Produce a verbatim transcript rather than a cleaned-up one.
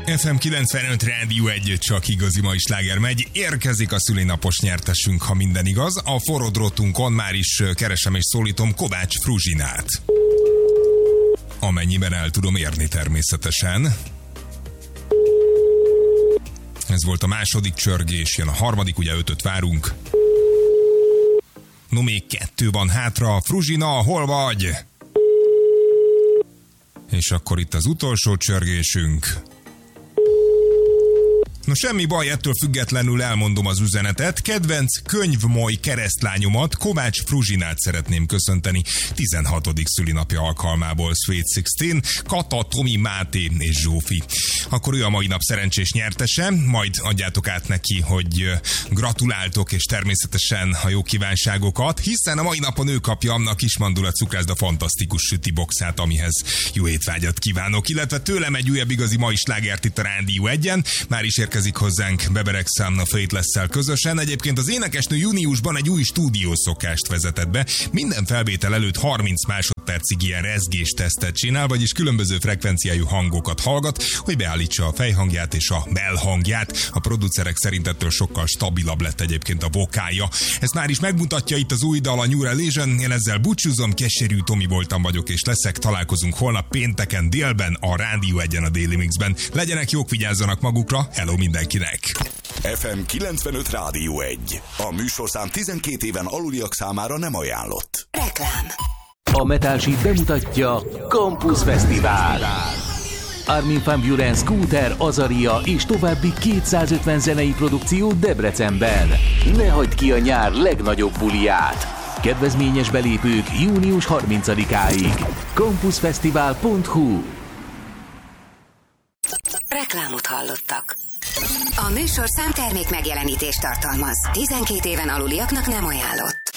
ef em kilencvenöt Rádió egy, csak igazi mai sláger megy. Érkezik a szülinapos nyertesünk, ha minden igaz. A forró drótunkon már is keresem és szólítom Kovács Fruzsinát. Amennyiben el tudom érni természetesen. Ez volt a második csörgés, jön a harmadik, ugye ötöt várunk. No, még kettő van hátra. Fruzsina, hol vagy? És akkor itt az utolsó csörgésünk. No, semmi baj, ettől függetlenül elmondom az üzenetet. Kedvenc könyvmoly keresztlányomat, Kovács Fruzsinát szeretném köszönteni tizenhatodik szülinapja alkalmából. Sweet tizenhat, Kata, Tomi, Máté és Zsófi. Akkor ő a mai nap szerencsés nyertese, majd adjátok át neki, hogy gratuláltok, és természetesen a jó kívánságokat, hiszen a mai napon ő kapja a Kismandulat cukrászda fantasztikus süti boxát, amihez jó étvágyat kívánok, illetve tőlem egy újabb igazi mai slágert itt a Rádió egyen. Már is érkezik hozzánk Beberekszám a Faithless-szel közösen. Egyébként az énekesnő júniusban egy új stúdiószokást vezetett be. Minden felvétel előtt harminc másodpercig ilyen rezgéstesztet csinál, vagyis különböző frekvenciájú hangokat hallgat, hogy beállítsa a fejhangját és a belhangját. A producerek szerint ettől sokkal stabilabb lett egyébként a vokálja. Ezt már is megmutatja itt az új dal, a New Religion. Én ezzel búcsúzom, keserű Tomi voltam vagyok és leszek. Találkozunk holnap pénteken délben a Rádió egyen a Daily Mixben. Legyenek jók, vigyázzanak magukra. Hello mindenkinek! ef em kilencvenöt Rádió egy. A műsorszám tizenkét éven aluliak számára nem ajánlott. Reklám. A Metal Sheet bemutatja Campus Fesztivál. Armin van Buuren, Scooter, Azaria és további kétszázötven zenei produkció Debrecenben. Ne hagyd ki a nyár legnagyobb buliját! Kedvezményes belépők június harmincadikáig. campusfesztivál pont hu. Reklámot hallottak. A műsorszám termék megjelenítést tartalmaz. tizenkét éven aluliaknak nem ajánlott.